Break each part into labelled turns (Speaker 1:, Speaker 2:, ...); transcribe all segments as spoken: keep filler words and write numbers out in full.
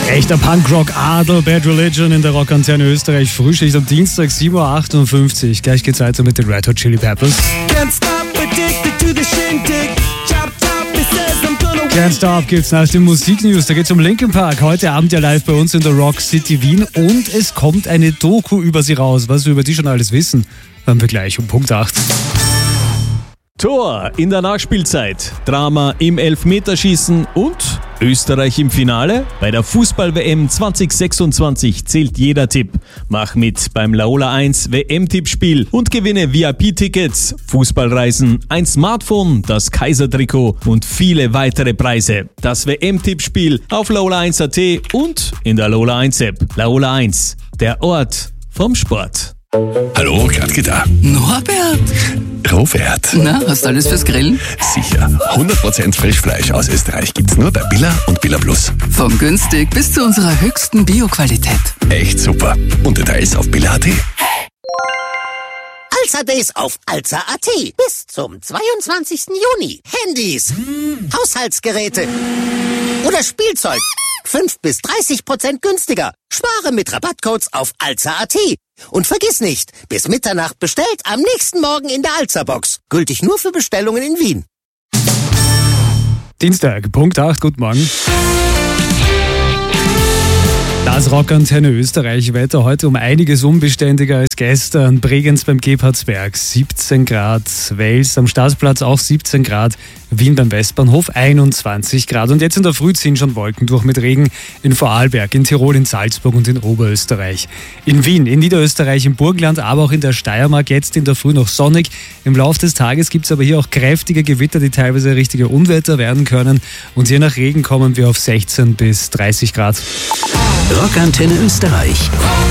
Speaker 1: Echter Punkrock-Adel, Bad Religion in der Rockantenne Österreich. Frühschicht am Dienstag, sieben Uhr achtundfünfzig. Gleich geht's weiter mit den Red Hot Chili Peppers. Can't stop, addicted to the shindig. Chop, chop, it says I'm gonna Can't stop gibt's nach den Musiknews. Da geht's um Linkin Park. Heute Abend ja live bei uns in der Rock City Wien. Und es kommt eine Doku über sie raus. Was wir über die schon alles wissen, hören wir gleich um Punkt acht.
Speaker 2: Tor in der Nachspielzeit, Drama im Elfmeterschießen und Österreich im Finale? Bei der Fußball-W M zwanzig sechsundzwanzig zählt jeder Tipp. Mach mit beim Laola eins W M-Tippspiel und gewinne V I P-Tickets, Fußballreisen, ein Smartphone, das Kaiser-Trikot und viele weitere Preise. Das W M-Tippspiel auf Laola eins Punkt at und in der Laola eins App. Laola eins, der Ort vom Sport.
Speaker 3: Hallo, Gradke da.
Speaker 4: Norbert!
Speaker 3: Robert.
Speaker 4: Na, hast du alles fürs Grillen?
Speaker 3: Sicher. hundert Prozent Frischfleisch aus Österreich gibt's nur bei Billa und Billa Plus.
Speaker 4: Vom günstig bis zu unserer höchsten Bio-Qualität.
Speaker 3: Echt super. Und Details auf Billa Punkt at.
Speaker 5: Alza Days auf Alza Punkt at. Bis zum zweiundzwanzigsten Juni. Handys, Haushaltsgeräte oder Spielzeug. fünf bis dreißig Prozent günstiger. Spare mit Rabattcodes auf Alza Punkt at. Und vergiss nicht, bis Mitternacht bestellt, am nächsten Morgen in der Alza-Box. Gültig nur für Bestellungen in Wien.
Speaker 1: Dienstag, Punkt acht, guten Morgen. Das Rockantenne Österreich Wetter heute um einiges unbeständiger als gestern. Bregenz beim Gebhardsberg siebzehn Grad, Wels am Staatsplatz auch siebzehn Grad, Wien beim Westbahnhof einundzwanzig Grad. Und jetzt in der Früh ziehen schon Wolken durch mit Regen in Vorarlberg, in Tirol, in Salzburg und in Oberösterreich. In Wien, in Niederösterreich, im Burgenland, aber auch in der Steiermark jetzt in der Früh noch sonnig. Im Laufe des Tages gibt es aber hier auch kräftige Gewitter, die teilweise richtige Unwetter werden können. Und je nach Regen kommen wir auf sechzehn bis dreißig Grad.
Speaker 6: Rockantenne Österreich.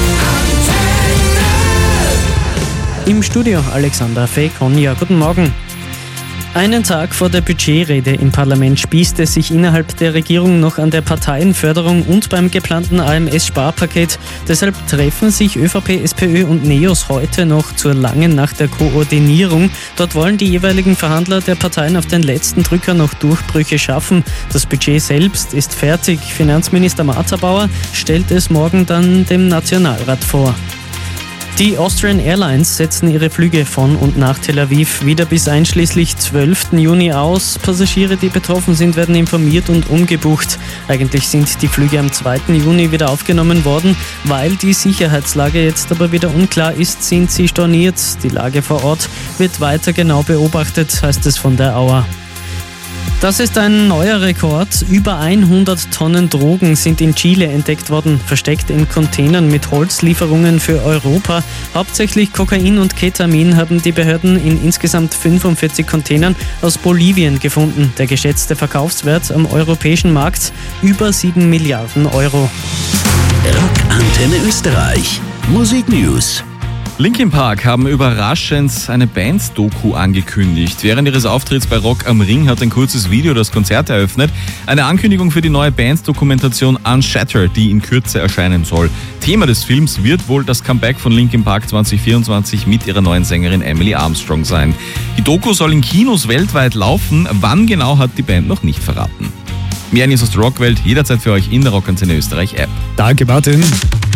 Speaker 7: Im Studio Alexander Fekon. Guten Morgen. Einen Tag vor der Budgetrede im Parlament spießt es sich innerhalb der Regierung noch an der Parteienförderung und beim geplanten A M S-Sparpaket. Deshalb treffen sich ÖVP, SPÖ und NEOS heute noch zur langen Nacht der Koordinierung. Dort wollen die jeweiligen Verhandler der Parteien auf den letzten Drücker noch Durchbrüche schaffen. Das Budget selbst ist fertig. Finanzminister Martha Bauer stellt es morgen dann dem Nationalrat vor. Die Austrian Airlines setzen ihre Flüge von und nach Tel Aviv wieder bis einschließlich zwölften Juni aus. Passagiere, die betroffen sind, werden informiert und umgebucht. Eigentlich sind die Flüge am zweiten Juni wieder aufgenommen worden. Weil die Sicherheitslage jetzt aber wieder unklar ist, sind sie storniert. Die Lage vor Ort wird weiter genau beobachtet, heißt es von der A U A. Das ist ein neuer Rekord. Über hundert Tonnen Drogen sind in Chile entdeckt worden, versteckt in Containern mit Holzlieferungen für Europa. Hauptsächlich Kokain und Ketamin haben die Behörden in insgesamt fünfundvierzig Containern aus Bolivien gefunden. Der geschätzte Verkaufswert am europäischen Markt über sieben Milliarden Euro.
Speaker 6: Rockantenne Österreich. Musik News.
Speaker 8: Linkin Park haben überraschend eine Bands-Doku angekündigt. Während ihres Auftritts bei Rock am Ring hat ein kurzes Video das Konzert eröffnet. Eine Ankündigung für die neue Bands-Dokumentation Unshattered, die in Kürze erscheinen soll. Thema des Films wird wohl das Comeback von Linkin Park zwanzig vierundzwanzig mit ihrer neuen Sängerin Emily Armstrong sein. Die Doku soll in Kinos weltweit laufen. Wann genau, hat die Band noch nicht verraten. Mehr News aus der Rockwelt jederzeit für euch in der Rockantenne Österreich App.
Speaker 1: Danke, Martin.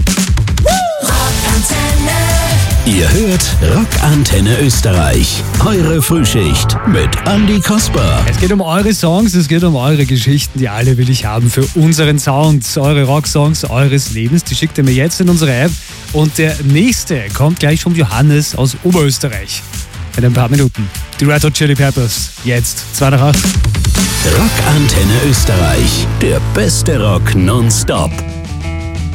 Speaker 6: Ihr hört Rockantenne Österreich. Eure Frühschicht mit Andi Kasper.
Speaker 1: Es geht um eure Songs, es geht um eure Geschichten, die alle will ich haben für unseren Sound. Eure Rocksongs eures Lebens, die schickt ihr mir jetzt in unsere App. Und der nächste kommt gleich vom Johannes aus Oberösterreich. In ein paar Minuten. Die Red Hot Chili Peppers. Jetzt, zwei nach acht.
Speaker 6: Rockantenne Österreich. Der beste Rock nonstop.